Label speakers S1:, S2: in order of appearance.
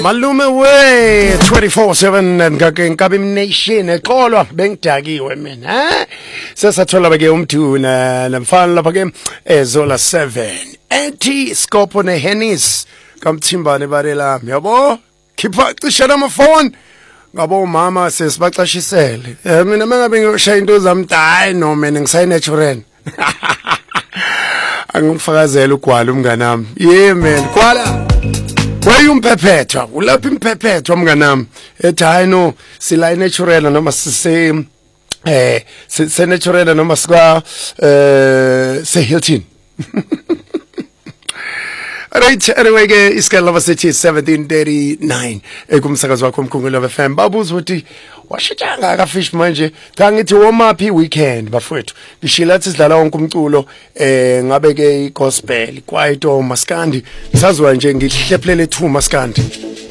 S1: Malume we 24/7 ngakenkabi nation eqolwa bengidakiwe mina sesathola beke umthuna namfana lapha ke ezola 7 ethi Scopo ne Hennis kamthimbane barela yabo khipha cishana amafoni ngabo mama sesibacashisele mina mangabe ngishaya into zamdayi no mina ngisayinatural angifakazela ugwala umnganami yeah man kwala Wayumphephetha ulapha imphephetho mnganami ethi hayi no sila natural noma se natural noma sika se Hilton Right anyway ke isikhala basethi 17:39 ekumsakazo wakho umkhungulu FM babuza ukuthi washitshanga ka fish manje ngithi womapi weekend bafowethu ngishilathi sidlala wonke umculo ngabe ke igospel kwaito maskandi sazwa nje ngihlephulele 2 maskandi